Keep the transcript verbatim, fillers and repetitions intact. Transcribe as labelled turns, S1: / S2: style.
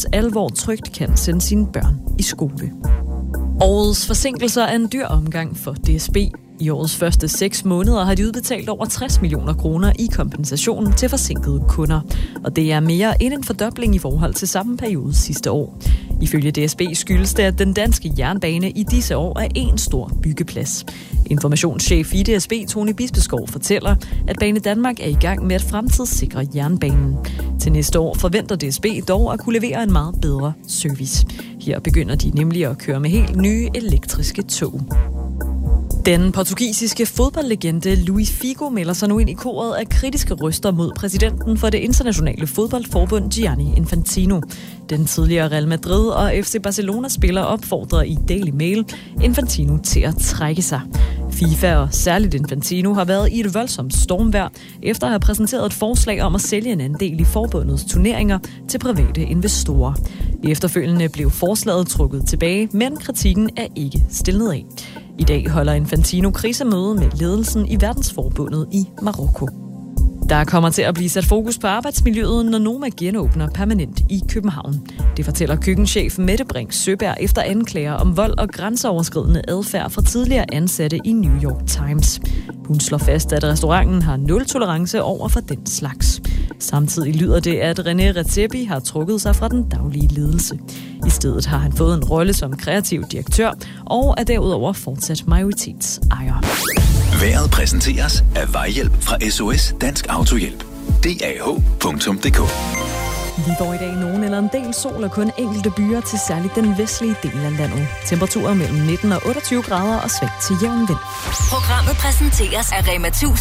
S1: tidens alvor trygt kan sende sine børn i skole. Årets forsinkelser er en dyr omgang for D S B. I årets første seks måneder har de udbetalt over tres millioner kroner i kompensation til forsinkede kunder. Og det er mere end en fordobling i forhold til samme periode sidste år. Ifølge D S B skyldes det, at den danske jernbane i disse år er en stor byggeplads. Informationschef i D S B, Tony Bispeskov, fortæller, at Bane Danmark er i gang med at fremtidssikre jernbanen. Til næste år forventer D S B dog at kunne levere en meget bedre service. Her begynder de nemlig at køre med helt nye elektriske tog. Den portugisiske fodboldlegende Luis Figo melder sig nu ind i koret af kritiske røster mod præsidenten for det internationale fodboldforbund Gianni Infantino. Den tidligere Real Madrid og F C Barcelona-spiller opfordrer i Daily Mail Infantino til at trække sig. FIFA og særligt Infantino har været i et voldsomt stormvejr efter at have præsenteret et forslag om at sælge en andel i forbundets turneringer til private investorer. Efterfølgende blev forslaget trukket tilbage, men kritikken er ikke stillet af. I dag holder Infantino krisemøde med ledelsen i verdensforbundet i Marokko. Der kommer til at blive sat fokus på arbejdsmiljøet, når Noma genåbner permanent i København. Det fortæller køkkenchef Mette Brink Søberg efter anklager om vold og grænseoverskridende adfærd fra tidligere ansatte i New York Times. Hun slår fast, at restauranten har nul tolerance over for den slags. Samtidig lyder det, at René Redzepi har trukket sig fra den daglige ledelse. I stedet har han fået en rolle som kreativ direktør og er derudover fortsat majoritetsejer.
S2: Vejret præsenteres af Vejhjælp fra S O S Dansk Autohjælp. D A H punktum d k.
S1: Vi får i dag nogen eller en del sol og kun enkelte byer til særligt den vestlige del af landet. Temperaturer mellem nitten og otteogtyve grader og svagt til jævn vind.
S3: Programmet præsenteres af Rema tusind